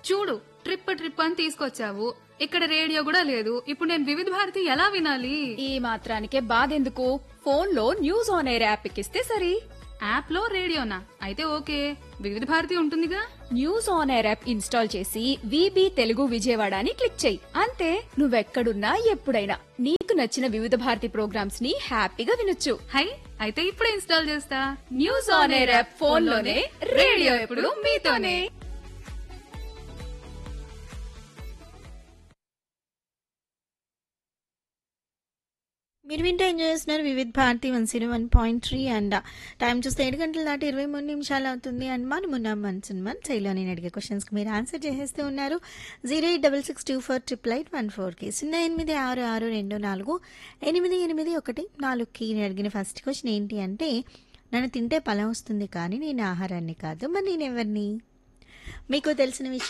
చూడు trip trip అని తీసుకొచ్చావు, ఇక్కడ రేడియో కూడా లేదు. ఇప్పుడు నేను వివిధ భారతి ఎలా వినాలి? ఈ మాత్రానికే బాధెందుకు, ఫోన్ లో న్యూస్ ఆన్ ఎయిర్ యాప్ ఎక్కిస్తే సరి. యాప్ లో రేడియోనా? అయితే ఓకే, వివిధ భారతి ఉంటుందిగా. News on air app install చేసి విబి తెలుగు విజయవాడ అని క్లిక్ చేయి. అంతే, నువ్వెక్కడున్నా ఎప్పుడైనా నీకు నచ్చిన వివిధ భారతి ప్రోగ్రామ్స్ ని హ్యాపీగా వినొచ్చు. హై, అయితే ఇప్పుడే ఇన్స్టాల్ చేస్తా. News on air app phone లోనే, రేడియో ఎప్పుడు మీతోనే. మీరు వింటే ఎంజాయ్ చేస్తున్నారు వివిధ్ భారతి 101.3 అండ్ టైం చూస్తే 7 గంటల దాటి 23 నిమిషాలు అవుతుంది. అండ్ మనం ఉన్నాం మన్ చైలో నేను అడిగే క్వశ్చన్స్కి మీరు ఆన్సర్ చేసేస్తూ ఉన్నారు. 08662488814కి 08662488814కి. నేను అడిగిన ఫస్ట్ క్వశ్చన్ ఏంటి అంటే, నన్ను తింటే బలం వస్తుంది కానీ నేను ఆహారాన్ని కాదు, మరి నేను ఎవరిని? మీకు తెలిసిన విషయం